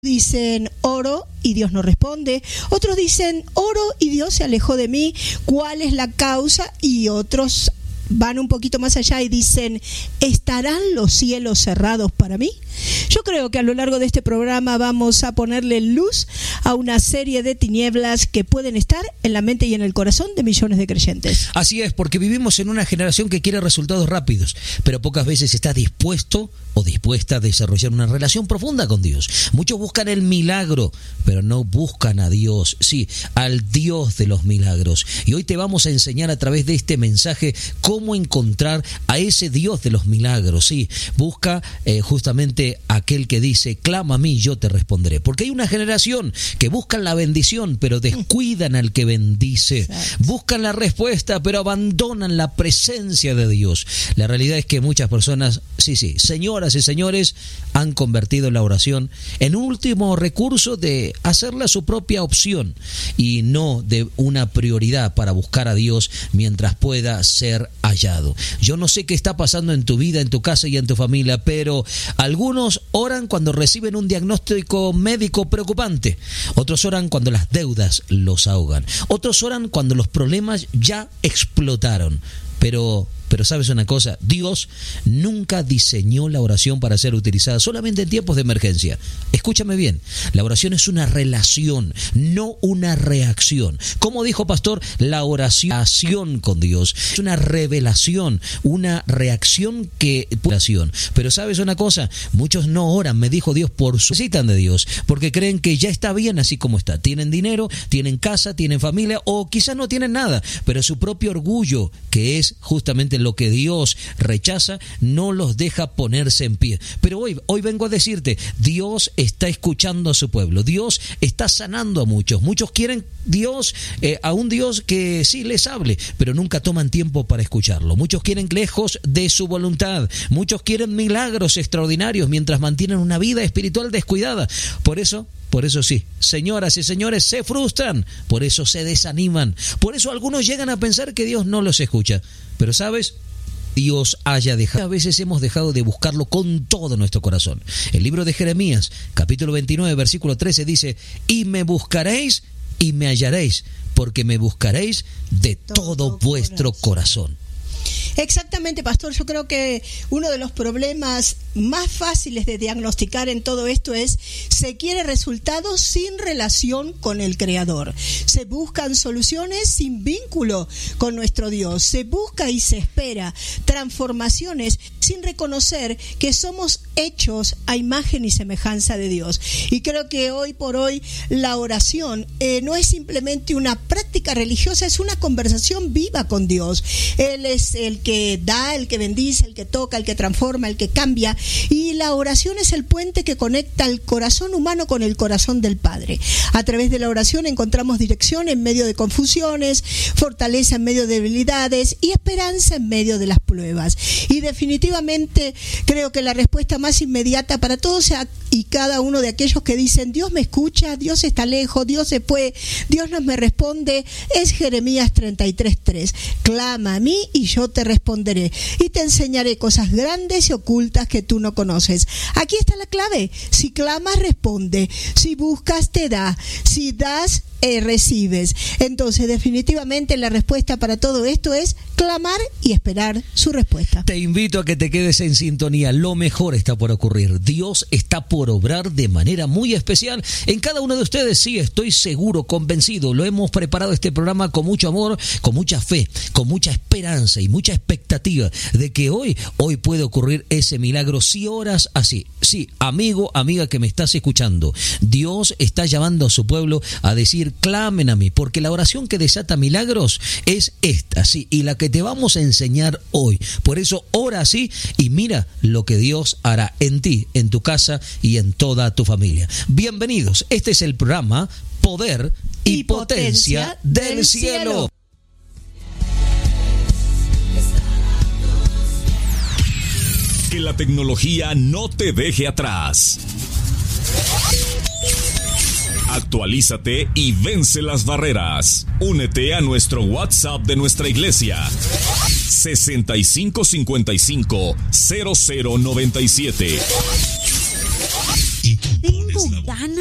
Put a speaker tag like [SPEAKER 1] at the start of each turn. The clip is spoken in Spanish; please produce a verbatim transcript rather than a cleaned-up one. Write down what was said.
[SPEAKER 1] Dicen oro y Dios no responde, otros dicen oro y Dios se alejó de mí, ¿cuál es la causa? Y otros van un poquito más allá y dicen, ¿estarán los cielos cerrados para mí? Yo creo que a lo largo de este programa vamos a ponerle luz a una serie de tinieblas que pueden estar en la mente y en el corazón de millones de creyentes.
[SPEAKER 2] Así es, porque vivimos en una generación que quiere resultados rápidos, pero pocas veces está dispuesto o dispuesta a desarrollar una relación profunda con Dios. Muchos buscan el milagro, pero no buscan a Dios, sí, al Dios de los milagros. Y hoy te vamos a enseñar a través de este mensaje cómo encontrar a ese Dios de los milagros, sí. Busca eh, justamente aquel que dice, clama a mí, yo te responderé. Porque hay una generación que buscan la bendición, pero descuidan al que bendice. Exacto. Buscan la respuesta, pero abandonan la presencia de Dios. La realidad es que muchas personas, sí, sí, señoras y señores, han convertido la oración en un último recurso de hacerla su propia opción y no de una prioridad para buscar a Dios mientras pueda ser hallado. Yo no sé qué está pasando en tu vida, en tu casa y en tu familia, pero algunos oran cuando reciben un diagnóstico médico preocupante, otros oran cuando las deudas los ahogan, otros oran cuando los problemas ya explotaron. Pero, pero ¿sabes una cosa? Dios nunca diseñó la oración para ser utilizada solamente en tiempos de emergencia. Escúchame bien, la oración es una relación, no una reacción. Como dijo pastor, la oración con Dios es una revelación, una reacción que... Pero ¿sabes una cosa? Muchos no oran, me dijo Dios, por su... necesitan de Dios, porque creen que ya está bien así como está. Tienen dinero, tienen casa, tienen familia, o quizás no tienen nada, pero su propio orgullo, que es justamente lo que Dios rechaza, no los deja ponerse en pie. Pero hoy, hoy vengo a decirte, Dios está escuchando a su pueblo, Dios está sanando a muchos, muchos quieren Dios, eh, a un Dios que sí les hable, pero nunca toman tiempo para escucharlo. Muchos quieren lejos de su voluntad, muchos quieren milagros extraordinarios mientras mantienen una vida espiritual descuidada. Por eso Por eso sí, señoras y señores, se frustran, por eso se desaniman, por eso algunos llegan a pensar que Dios no los escucha. Pero ¿sabes? Dios haya dejado. A veces hemos dejado de buscarlo con todo nuestro corazón. El libro de Jeremías, capítulo veintinueve, versículo trece dice, y me buscaréis y me hallaréis, porque me buscaréis de todo, todo vuestro corazón.
[SPEAKER 1] Exactamente, pastor. Yo creo que uno de los problemas más fáciles de diagnosticar en todo esto es se quiere resultados sin relación con el Creador. Se buscan soluciones sin vínculo con nuestro Dios. Se busca y se espera transformaciones sin reconocer que somos hechos a imagen y semejanza de Dios. Y creo que hoy por hoy la oración eh, no es simplemente una práctica religiosa, es una conversación viva con Dios. Él es el que da, el que bendice, el que toca, el que transforma, el que cambia, y la oración es el puente que conecta el corazón humano con el corazón del Padre. A través de la oración encontramos dirección en medio de confusiones, fortaleza en medio de debilidades y esperanza en medio de las pruebas. Y definitivamente creo que la respuesta más inmediata para todos y cada uno de aquellos que dicen Dios me escucha, Dios está lejos, Dios se fue, Dios no me responde, es Jeremías treinta y tres tres. Clama a mí y yo te responderé y te enseñaré cosas grandes y ocultas que tú no conoces. Aquí está la clave. Si clamas, responde. Si buscas, te da. Si das, eh, recibes. Entonces, definitivamente la respuesta para todo esto es clamar y esperar su respuesta.
[SPEAKER 2] Te invito a que te quedes en sintonía. Lo mejor está por ocurrir. Dios está por obrar de manera muy especial en cada uno de ustedes. Sí, estoy seguro, convencido. Lo hemos preparado este programa con mucho amor, con mucha fe, con mucha esperanza y mucha expectativa de que hoy, hoy puede ocurrir ese milagro si oras así. Sí, amigo, amiga que me estás escuchando, Dios está llamando a su pueblo a decir, clamen a mí, porque la oración que desata milagros es esta, sí, y la que te vamos a enseñar hoy. Por eso ora así y mira lo que Dios hará en ti, en tu casa y en toda tu familia. Bienvenidos, este es el programa Poder y, y Potencia, Potencia del, del cielo. cielo.
[SPEAKER 3] Que la tecnología no te deje atrás. Actualízate y vence las barreras. Únete a nuestro WhatsApp de nuestra iglesia. sesenta y cinco cincuenta y cinco cero cero noventa y siete.
[SPEAKER 1] Tengo
[SPEAKER 4] tengo ganas